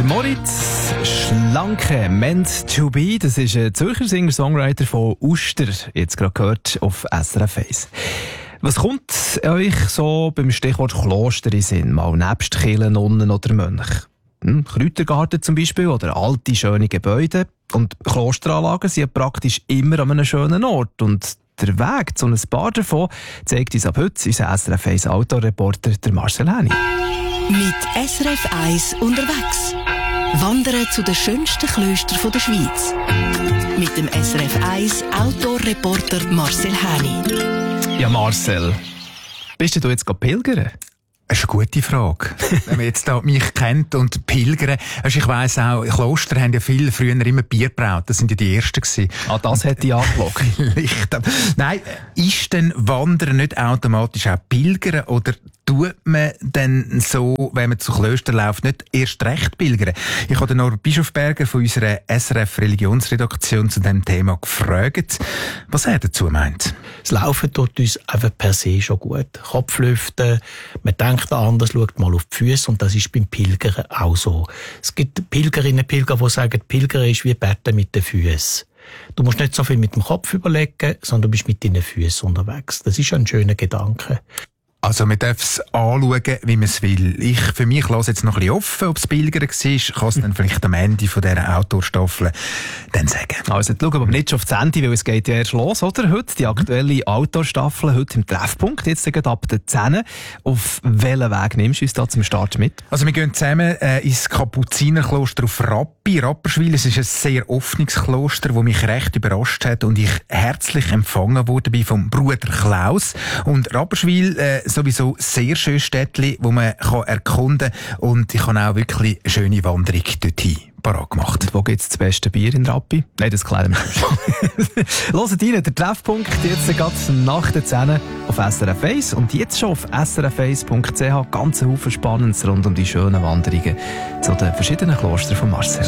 Der Moritz Schlanke, meant to be, das ist ein Zürcher Singer-Songwriter von Uster, jetzt gerade gehört auf SRF 1. Was kommt euch so beim Stichwort Kloster in Sinn, mal nebst Kirchen, Nonnen oder Mönch? Kräutergarten zum Beispiel oder alte, schöne Gebäude. Und Klosteranlagen sind praktisch immer an einem schönen Ort. Und der Weg zu ein paar davon zeigt uns ab heute unser SRF 1 Outdoor-Reporter Marcel Häni. Mit SRF 1 unterwegs. Wandern zu den schönsten Klöstern der Schweiz. Mit dem SRF 1 Outdoor-Reporter Marcel Häni. Ja, Marcel, bist du jetzt pilgern? Das ist eine gute Frage. Wenn man jetzt da mich kennt und pilgern, also ich weiss auch, Kloster haben ja viel früher immer Bier gebraut. Das sind ja die Ersten gewesen. Ah, das hätte ich angelockt. Nein, ist denn Wandern nicht automatisch auch pilgern oder tut man denn so, wenn man zu Klöstern läuft, nicht erst recht pilgern? Ich habe den Norbert Bischofberger von unserer SRF Religionsredaktion zu diesem Thema gefragt, was er dazu meint. Das Laufen tut uns einfach per se schon gut. Kopflüften, man denkt anders, schaut mal auf die Füße und das ist beim Pilgern auch so. Es gibt Pilgerinnen und Pilger, die sagen, Pilgern ist wie Betten mit den Füßen. Du musst nicht so viel mit dem Kopf überlegen, sondern du bist mit deinen Füßen unterwegs. Das ist ein schöner Gedanke. Also man darf es anschauen, wie man es will. Ich für mich lasse jetzt noch ein bisschen offen, ob es Pilgern war. Kann es dann vielleicht am Ende von dieser Outdoor-Staffel dann sagen. Also jetzt schauen wir nicht schon auf das Ende, weil es geht ja erst los, oder? Heute die aktuelle Outdoor-Staffel, heute im Treffpunkt, jetzt geht ab der 10. Auf welchen Weg nimmst du uns da zum Start mit? Also wir gehen zusammen ins Kapuzinerkloster auf Rapperswil. Es ist ein sehr offenes Kloster, das mich recht überrascht hat und ich herzlich empfangen wurde vom Bruder Klaus. Und Rapperswil sowieso sehr schönes Städtchen, wo man erkunden kann. Und ich habe auch wirklich eine schöne Wanderung dorthin parat gemacht. Wo gibt es das beste Bier in Rappi? Nein, das klären wir schon. Hört rein, der Treffpunkt, jetzt gerade nach der 10 auf SRF 1 und jetzt schon auf srf1.ch. Ganz ein Haufen Spannendes rund um die schönen Wanderungen zu den verschiedenen Klostern von Marcel.